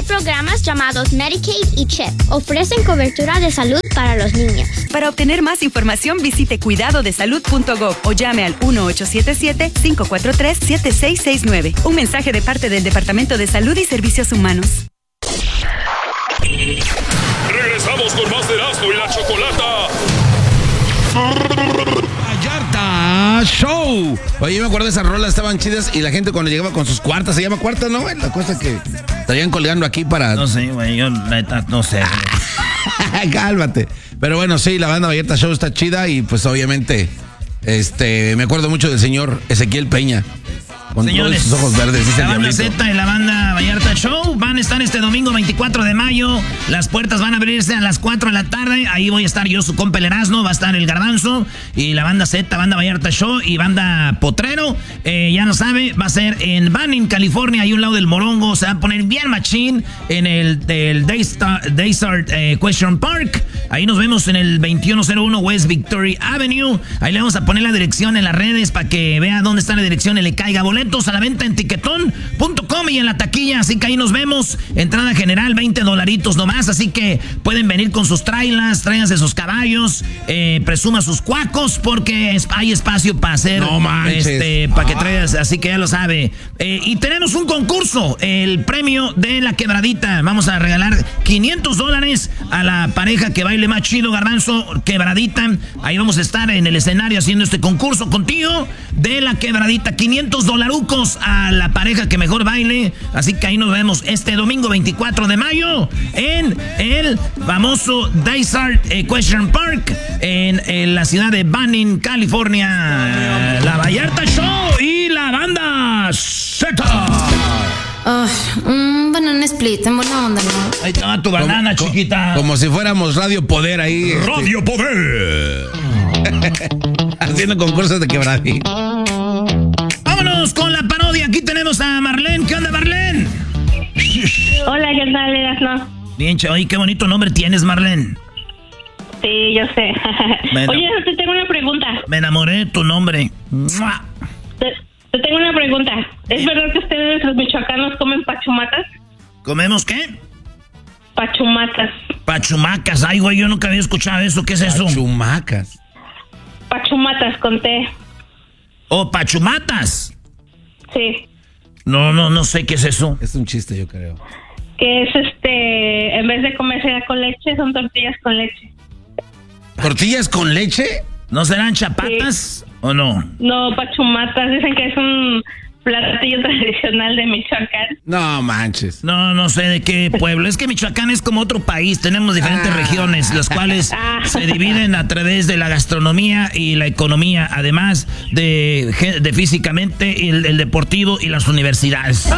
programas llamados Medicaid y CHIP. Ofrecen cobertura de salud para los niños. Para obtener más información, visite cuidadodesalud.gov o llame al 1877-543-7669. Un mensaje de parte del Departamento de Salud y Servicios Humanos. Regresamos con más de Erasmo y la Chocolata. Vallarta Show. Oye, yo me acuerdo de esas rolas, estaban chidas y la gente cuando llegaba con sus cuartas, se llama cuarta, ¿no? La cosa que estarían colgando aquí para... No sé, güey, yo neta no sé. Cálmate. Pero bueno, sí, la banda Vallarta Show está chida y pues obviamente, me acuerdo mucho del señor Ezequiel Peña. Con señores, todos sus ojos verdes, dice la banda Diablito. Z y la banda Vallarta Show van a estar este domingo 24 de mayo. Las puertas van a abrirse a las 4 de la tarde. Ahí voy a estar yo, su compa el Erasmo, va a estar el Garbanzo y la banda Z, banda Vallarta Show y banda Potrero. Ya no sabe, va a ser en Banning, California, ahí un lado del Morongo. Se va a poner bien machín en el del Daystar Question Park. Ahí nos vemos en el 2101 West Victoria Avenue. Ahí le vamos a poner la dirección en las redes para que vea dónde está la dirección y le caiga boletos a la venta en tiquetón.com y en la taquilla. Así que ahí nos vemos. Entrada general, $20 nomás. Así que pueden venir con sus trailas, tráiganse sus caballos, presuma sus cuacos, porque hay espacio para hacer. No manches. Para que traigas, así que ya lo sabe. Y tenemos un concurso, el premio de la quebradita. Vamos a regalar $500 a la pareja que baile más chido, Garbanzo, quebradita. Ahí vamos a estar en el escenario haciendo este concurso contigo de la quebradita. $500 a la pareja que mejor baile. Así que ahí nos vemos este domingo 24 de mayo en el famoso Daystar Question Park en la ciudad de Banning, California. La Vallarta Show y la banda Z. Banana split, en buena onda, ¿no? Ahí está tu banana, chiquita. Como si fuéramos Radio Poder ahí. Radio Poder. Haciendo concursos de quebradita. Vámonos con la parodia. Aquí tenemos a Marlene. ¿Qué onda, Marlene? Hola, ¿qué tal, Erasmo? Bien, oye, qué bonito nombre tienes, Marlene. Sí, yo sé. Oye, te tengo una pregunta. Me enamoré de tu nombre. Te tengo una pregunta. ¿Es verdad que ustedes, los michoacanos, comen pachumatas? ¿Comemos qué? Pachumatas. Pachumacas. Ay, güey, yo nunca había escuchado eso. ¿Qué es eso? Pachumacas. Pachumatas con té. ¿Oh, pachumatas? Sí. No sé qué es eso. Es un chiste, yo creo. Que es en vez de comerse con leche, son tortillas con leche. ¿Tortillas con leche? ¿No serán chapatas o no? No, pachumatas. Dicen que es un platillo tradicional de Michoacán. No manches. No sé de qué pueblo. Es que Michoacán es como otro país. Tenemos diferentes regiones, las cuales se dividen a través de la gastronomía y la economía, además de físicamente el deportivo y las universidades.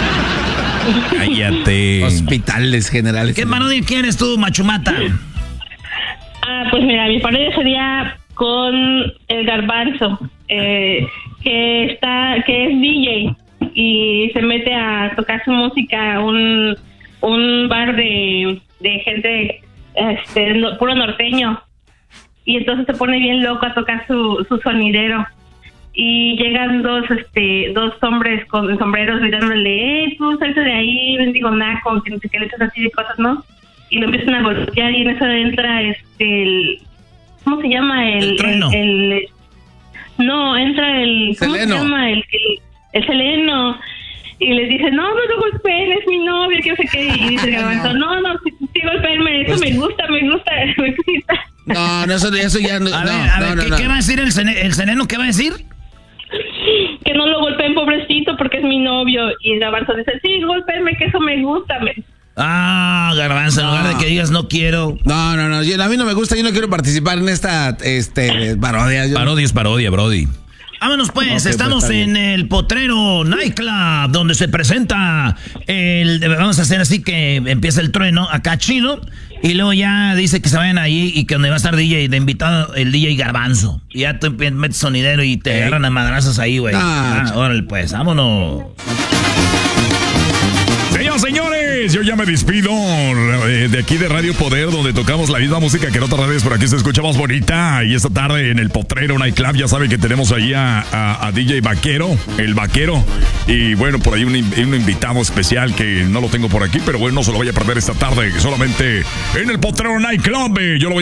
Cállate. Hospitales generales. ¿Qué parodia quieres tú, Machumata? Pues mira, mi parodia sería con el Garbanzo, que es DJ y se mete a tocar su música a un bar de gente puro norteño, y entonces se pone bien loco a tocar su sonidero y llegan dos hombres con sombreros gritándole, tú salte de ahí, bendigo naco, que no sé qué, le echas así de cosas, ¿no? Y lo empiezan a golpear y en eso entra ¿cómo se llama? El trueno. No, entra el... ¿Cómo Seleno. se llama? El Seleno. Y les dice, no golpeen, es mi novio, que no sé qué. Y dice el Garbanzo, no, sí golpeenme, eso me gusta. No, eso ya no. A ver, ¿qué va a decir el Seleno? ¿Qué va a decir? Que no lo golpeen, pobrecito, porque es mi novio. Y el Garbanzo dice, sí, golpeenme, que eso me gusta. Garbanzo, en lugar de que digas no quiero. No, a mí no me gusta, yo no quiero participar en esta parodia. Parodia es parodia, Brody. Vámonos pues, Okay, estamos pues, en el Potrero Nightclub, donde se presenta vamos a hacer así que empieza el trueno acá chido, y luego ya dice que se vayan ahí y que donde va a estar DJ, de invitado el DJ Garbanzo. Y ya te metes sonidero y te agarran a madrazos ahí, güey. Órale pues, vámonos. Señoras, señores, señores, yo ya me despido de aquí de Radio Poder, donde tocamos la misma música que en otras radios, pero aquí se escucha más bonita. Y esta tarde en el Potrero Nightclub, ya saben que tenemos ahí a DJ Vaquero, el Vaquero. Y bueno, por ahí un invitado especial que no lo tengo por aquí, pero bueno, no se lo vaya a perder esta tarde, solamente en el Potrero Nightclub. Yo lo voy